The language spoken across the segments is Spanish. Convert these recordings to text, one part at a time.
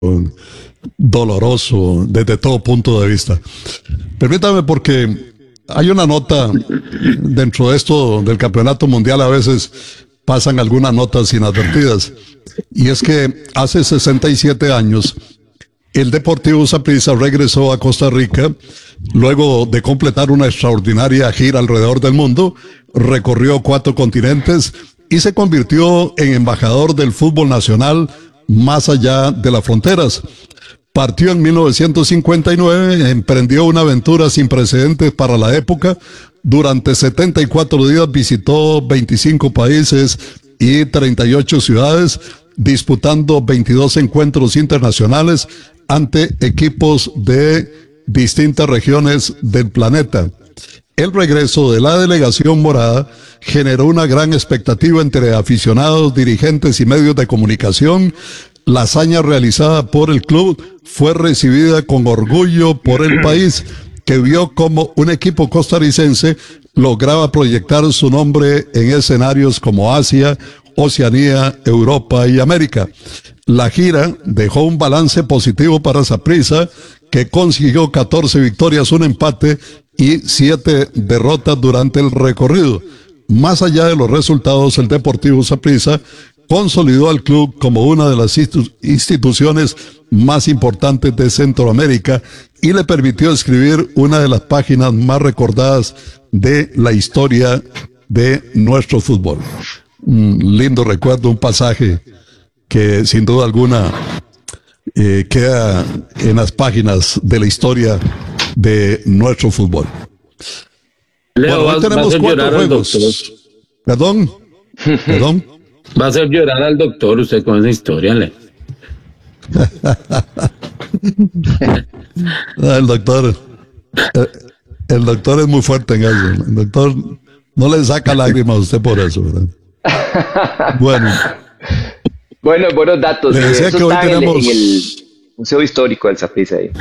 doloroso desde todo punto de vista. Permítame, porque hay una nota dentro de esto del campeonato mundial, a veces pasan algunas notas inadvertidas, y es que hace 67 años el Deportivo Saprissa regresó a Costa Rica luego de completar una extraordinaria gira alrededor del mundo, recorrió 4 continentes y se convirtió en embajador del fútbol nacional más allá de las fronteras. Partió en 1959, emprendió una aventura sin precedentes para la época. Durante 74 días visitó 25 países y 38 ciudades, disputando 22 encuentros internacionales ante equipos de distintas regiones del planeta. El regreso de la delegación morada generó una gran expectativa entre aficionados, dirigentes y medios de comunicación. La hazaña realizada por el club fue recibida con orgullo por el país, que vio como un equipo costarricense lograba proyectar su nombre en escenarios como Asia, Oceanía, Europa y América. La gira dejó un balance positivo para Saprissa, que consiguió 14 victorias, un empate y 7 derrotas durante el recorrido. Más allá de los resultados, el Deportivo Saprissa consolidó al club como una de las instituciones más importantes de Centroamérica y le permitió escribir una de las páginas más recordadas de la historia de nuestro fútbol. Un lindo recuerdo, un pasaje que sin duda alguna queda en las páginas de la historia de nuestro fútbol. Leo, bueno, hoy tenemos 4 juegos. Perdón. Va a hacer llorar al doctor usted con esa historia, Leo. El doctor es muy fuerte en eso. El doctor no le saca lágrimas a usted por eso, ¿verdad? Bueno, buenos datos. Le decía eso que hoy está tenemos en el Museo Histórico del Saprissa ahí.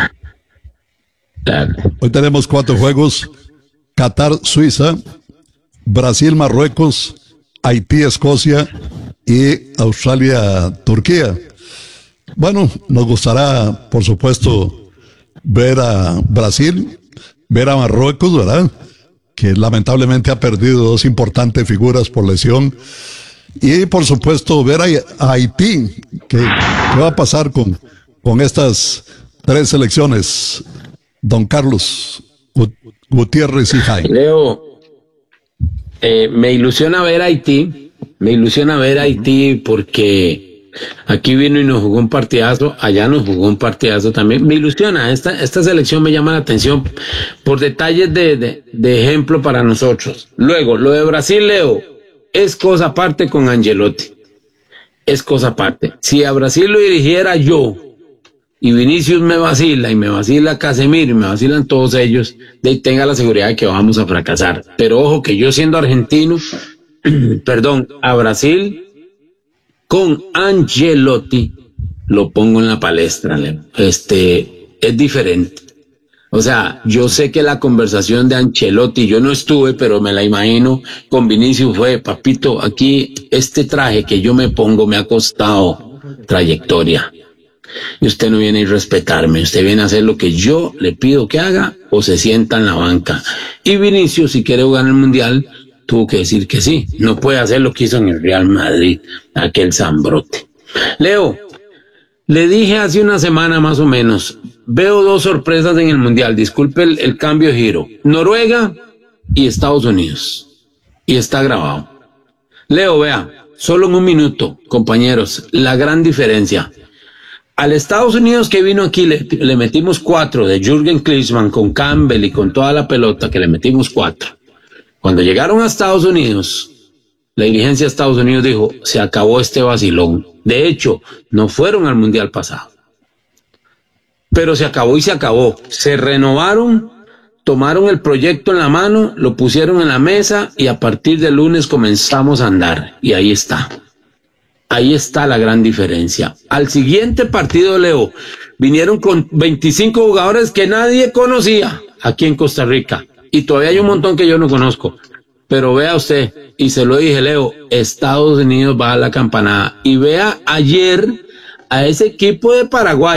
Hoy tenemos 4 juegos: Qatar, Suiza; Brasil, Marruecos; Haití, Escocia; y Australia, Turquía. Bueno, nos gustará, por supuesto, ver a Brasil, ver a Marruecos, ¿verdad?, que lamentablemente ha perdido 2 importantes figuras por lesión. Y, por supuesto, ver a Haití, ¿qué va a pasar con estas 3 selecciones? Don Carlos Gutiérrez y Jaime. Leo, me ilusiona ver a Haití, porque aquí vino y nos jugó un partidazo, allá nos jugó un partidazo también. Me ilusiona, esta selección me llama la atención por detalles de ejemplo para nosotros. Luego, lo de Brasil, Leo, es cosa aparte con Ancelotti. Es cosa aparte. Si a Brasil lo dirigiera yo, y Vinicius me vacila, y me vacila Casemiro, y me vacilan todos ellos, de ahí tenga la seguridad de que vamos a fracasar. Pero ojo, que yo siendo argentino, a Brasil con Ancelotti lo pongo en la palestra, Leo. Es diferente. O sea, yo sé que la conversación de Ancelotti, yo no estuve, pero me la imagino, con Vinicius fue: papito, aquí este traje que yo me pongo me ha costado trayectoria. Y usted no viene a respetarme, usted viene a hacer lo que yo le pido que haga o se sienta en la banca. Y Vinicius, si quiere jugar el Mundial, tuvo que decir que sí. No puede hacer lo que hizo en el Real Madrid, aquel zambrote. Leo, le dije hace una semana más o menos, veo 2 sorpresas en el Mundial, disculpe el cambio de giro: Noruega y Estados Unidos. Y está grabado. Leo, vea, solo en un minuto, compañeros, la gran diferencia. Al Estados Unidos que vino aquí le metimos 4 de Jürgen Klinsmann con Campbell y con toda la pelota, que le metimos 4. Cuando llegaron a Estados Unidos, la dirigencia de Estados Unidos dijo: se acabó este vacilón. De hecho, no fueron al Mundial pasado. Pero se acabó y se acabó. Se renovaron, tomaron el proyecto en la mano, lo pusieron en la mesa y a partir del lunes comenzamos a andar. Y ahí está. Ahí está la gran diferencia. Al siguiente partido, Leo, vinieron con 25 jugadores que nadie conocía aquí en Costa Rica. Y todavía hay un montón que yo no conozco. Pero vea usted, y se lo dije, Leo, Estados Unidos va a la campanada. Y vea ayer a ese equipo de Paraguay.